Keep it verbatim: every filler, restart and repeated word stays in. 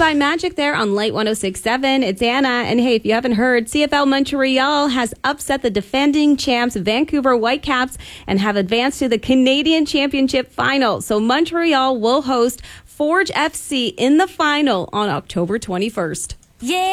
by Magic there on Light one oh six point seven. It's Anna. And hey, if you haven't heard, C F L Montreal has upset the defending champs Vancouver Whitecaps and have advanced to the Canadian Championship final. So Montreal will host Forge F C in the final on October twenty-first. Yeah.